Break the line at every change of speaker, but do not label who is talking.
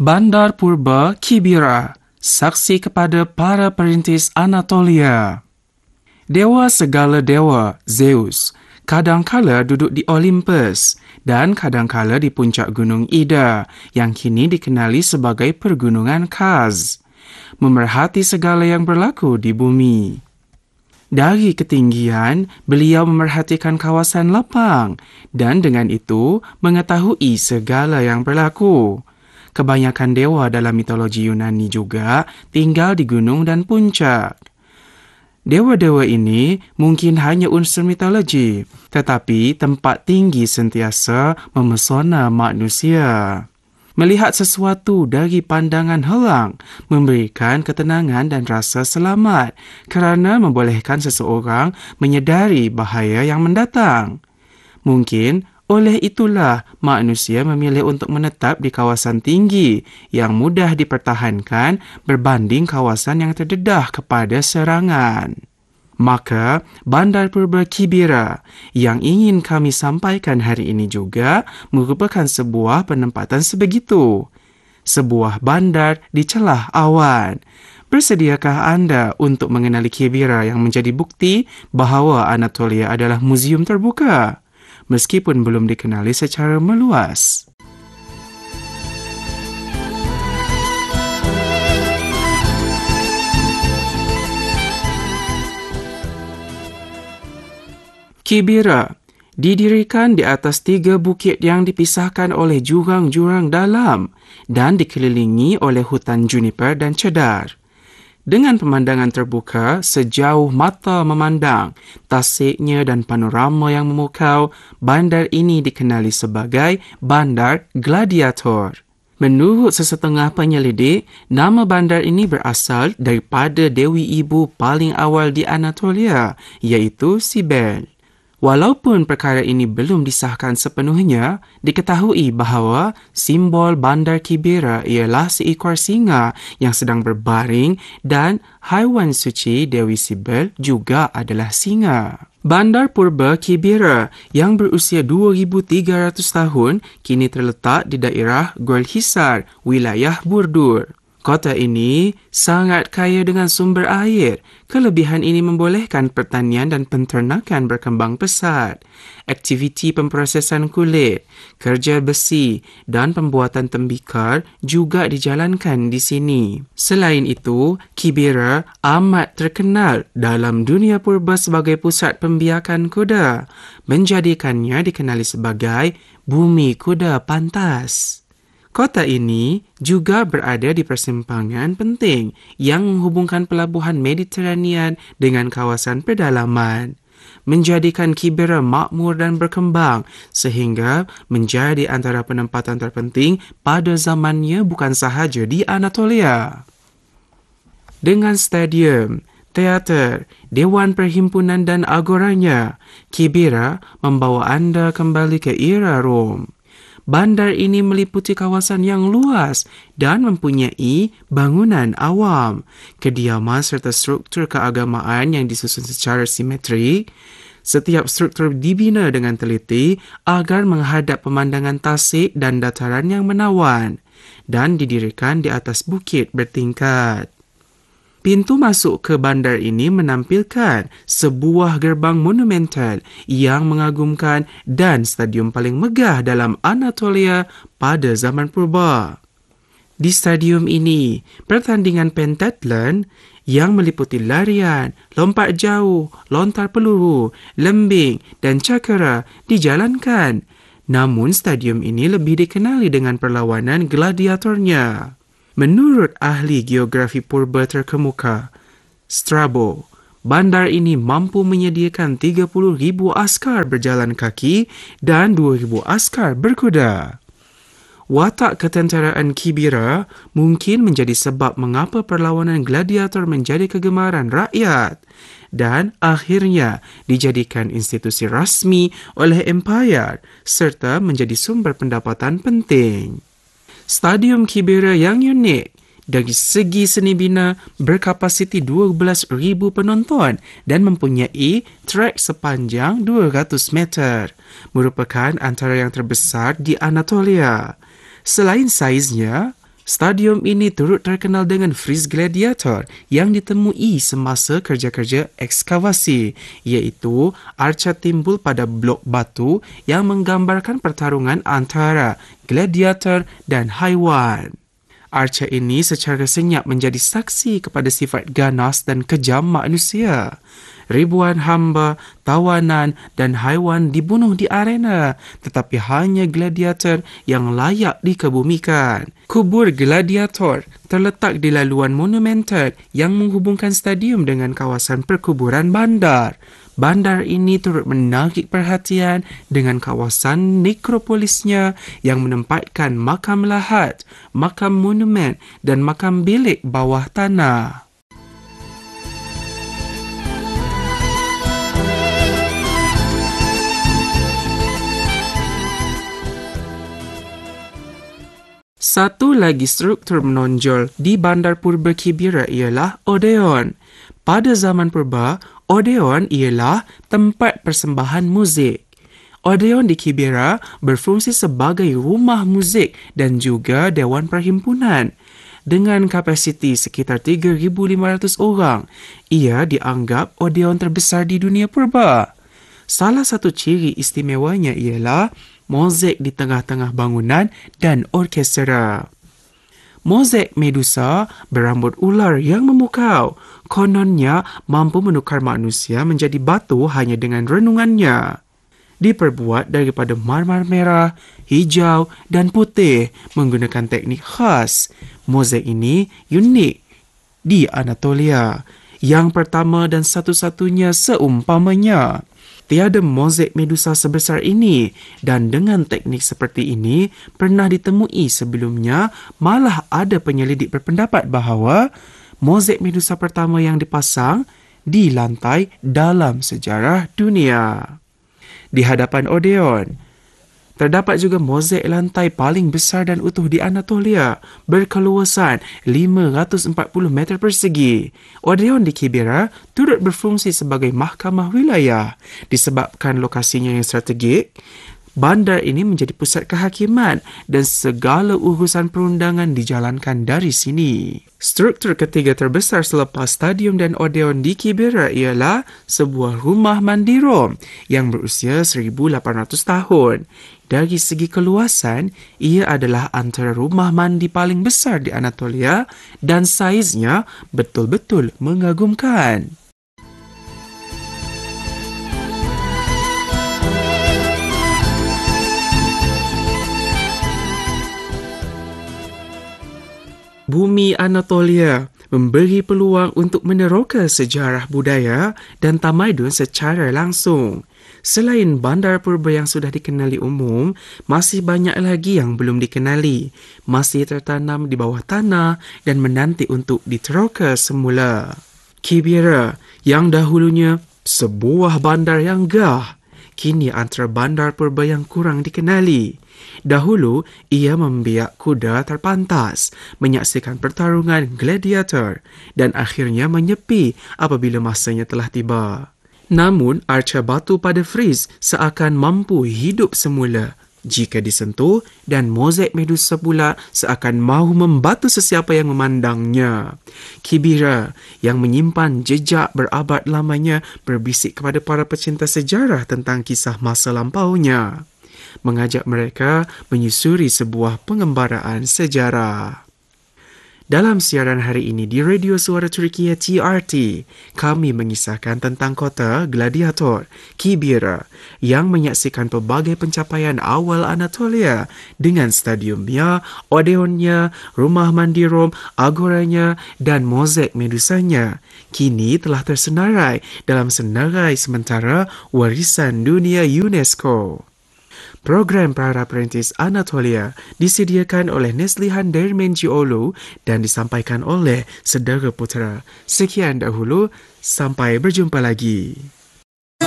Bandar Purba Kibira, saksi kepada para perintis Anatolia. Dewa segala dewa, Zeus, kadangkala duduk di Olympus dan kadangkala di puncak gunung Ida yang kini dikenali sebagai pergunungan Kaz, memerhati segala yang berlaku di bumi. Dari ketinggian, beliau memerhatikan kawasan lapang dan dengan itu mengetahui segala yang berlaku. Kebanyakan dewa dalam mitologi Yunani juga tinggal di gunung dan puncak. Dewa-dewa ini mungkin hanya unsur mitologi, tetapi tempat tinggi sentiasa memesona manusia. Melihat sesuatu dari pandangan helang memberikan ketenangan dan rasa selamat kerana membolehkan seseorang menyedari bahaya yang mendatang. Mungkin oleh itulah manusia memilih untuk menetap di kawasan tinggi yang mudah dipertahankan berbanding kawasan yang terdedah kepada serangan. Maka, Bandar Purba Kibira yang ingin kami sampaikan hari ini juga merupakan sebuah penempatan sebegitu. Sebuah bandar di celah awan. Bersediakah anda untuk mengenali Kibira yang menjadi bukti bahawa Anatolia adalah muzium terbuka? Meskipun belum dikenali secara meluas. Kibira didirikan di atas 3 bukit yang dipisahkan oleh jurang-jurang dalam dan dikelilingi oleh hutan juniper dan cedar. Dengan pemandangan terbuka sejauh mata memandang, tasiknya dan panorama yang memukau, bandar ini dikenali sebagai Bandar Gladiator. Menurut sesetengah penyelidik, nama bandar ini berasal daripada dewi ibu paling awal di Anatolia, iaitu Cybele. Walaupun perkara ini belum disahkan sepenuhnya, diketahui bahawa simbol Bandar Kibira ialah seekor singa yang sedang berbaring dan haiwan suci Dewi Cybele juga adalah singa. Bandar Purba Kibira yang berusia 2,300 tahun kini terletak di daerah Golhisar, wilayah Burdur. Kota ini sangat kaya dengan sumber air. Kelebihan ini membolehkan pertanian dan penternakan berkembang pesat. Aktiviti pemprosesan kulit, kerja besi dan pembuatan tembikar juga dijalankan di sini. Selain itu, Kibira amat terkenal dalam dunia purba sebagai pusat pembiakan kuda, menjadikannya dikenali sebagai Bumi Kuda Pantas. Kota ini juga berada di persimpangan penting yang menghubungkan pelabuhan Mediterranean dengan kawasan pedalaman, menjadikan Kibira makmur dan berkembang sehingga menjadi antara penempatan terpenting pada zamannya bukan sahaja di Anatolia. Dengan stadium, teater, dewan perhimpunan dan agoranya, Kibira membawa anda kembali ke era Rom. Bandar ini meliputi kawasan yang luas dan mempunyai bangunan awam, kediaman serta struktur keagamaan yang disusun secara simetrik. Setiap struktur dibina dengan teliti agar menghadap pemandangan tasik dan dataran yang menawan dan didirikan di atas bukit bertingkat. Pintu masuk ke bandar ini menampilkan sebuah gerbang monumental yang mengagumkan dan stadium paling megah dalam Anatolia pada zaman purba. Di stadium ini, pertandingan pentathlon yang meliputi larian, lompat jauh, lontar peluru, lembing dan cakera dijalankan. Namun stadium ini lebih dikenali dengan perlawanan gladiatornya. Menurut ahli geografi purba terkemuka, Strabo, bandar ini mampu menyediakan 30,000 askar berjalan kaki dan 2,000 askar berkuda. Watak ketenteraan Kibira mungkin menjadi sebab mengapa perlawanan gladiator menjadi kegemaran rakyat dan akhirnya dijadikan institusi rasmi oleh empayar serta menjadi sumber pendapatan penting. Stadium Kibira yang unik dari segi seni bina berkapasiti 12,000 penonton dan mempunyai trek sepanjang 200 meter, merupakan antara yang terbesar di Anatolia. Selain saiznya, Stadium ini turut terkenal dengan frieze gladiator yang ditemui semasa kerja-kerja ekskavasi, iaitu arca timbul pada blok batu yang menggambarkan pertarungan antara gladiator dan haiwan. Arca ini secara senyap menjadi saksi kepada sifat ganas dan kejam manusia. Ribuan hamba, tawanan dan haiwan dibunuh di arena, tetapi hanya gladiator yang layak dikebumikan. Kubur gladiator terletak di laluan monumental yang menghubungkan stadium dengan kawasan perkuburan bandar. Bandar ini turut menarik perhatian dengan kawasan nekropolisnya yang menempatkan makam lahat, makam monumen dan makam bilik bawah tanah. Satu lagi struktur menonjol di Bandar Purba Kibera ialah Odeon. Pada zaman purba, Odeon ialah tempat persembahan muzik. Odeon di Kibera berfungsi sebagai rumah muzik dan juga dewan perhimpunan. Dengan kapasiti sekitar 3,500 orang, ia dianggap Odeon terbesar di dunia purba. Salah satu ciri istimewanya ialah mozaik di tengah-tengah bangunan dan orkestra. Mozaik Medusa berambut ular yang memukau. Kononnya mampu menukar manusia menjadi batu hanya dengan renungannya. Diperbuat daripada marmar merah, hijau dan putih menggunakan teknik khas. Mozaik ini unik di Anatolia. Yang pertama dan satu-satunya seumpamanya. Tiada mozaik Medusa sebesar ini dan dengan teknik seperti ini pernah ditemui sebelumnya. Malah ada penyelidik berpendapat bahawa mozaik Medusa pertama yang dipasang di lantai dalam sejarah dunia. Di hadapan Odeon, terdapat juga mozaik lantai paling besar dan utuh di Anatolia berkeluasan 540 meter persegi. Odeon di Kibera turut berfungsi sebagai mahkamah wilayah. Disebabkan lokasinya yang strategik, bandar ini menjadi pusat kehakiman dan segala urusan perundangan dijalankan dari sini. Struktur ketiga terbesar selepas stadium dan Odeon di Kibera ialah sebuah rumah mandi Rom yang berusia 1,800 tahun. Dari segi keluasan, ia adalah antara rumah mandi paling besar di Anatolia dan saiznya betul-betul mengagumkan. Bumi Anatolia memberi peluang untuk meneroka sejarah budaya dan tamadun secara langsung. Selain bandar purba yang sudah dikenali umum, masih banyak lagi yang belum dikenali, masih tertanam di bawah tanah dan menanti untuk diteroka semula. Kibera yang dahulunya sebuah bandar yang gah, kini antara bandar purba yang kurang dikenali. Dahulu, ia membiak kuda terpantas, menyaksikan pertarungan gladiator dan akhirnya menyepi apabila masanya telah tiba. Namun, arca batu pada friz seakan mampu hidup semula jika disentuh dan mozaik Medusa pula seakan mahu membatu sesiapa yang memandangnya. Kibera yang menyimpan jejak berabad lamanya berbisik kepada para pecinta sejarah tentang kisah masa lampaunya, mengajak mereka menyusuri sebuah pengembaraan sejarah. Dalam siaran hari ini di Radio Suara Turkiye TRT, kami mengisahkan tentang kota gladiator Kibera yang menyaksikan pelbagai pencapaian awal Anatolia dengan stadiumnya, Odeonnya, rumah mandi Rom, agoranya dan mozaik Medusanya. Kini telah tersenarai dalam senarai sementara warisan dunia UNESCO. Program Para Perintis Anatolia disediakan oleh Neslihan Dermenjiolu dan disampaikan oleh Saudara Putera. Sekian dahulu, sampai berjumpa lagi.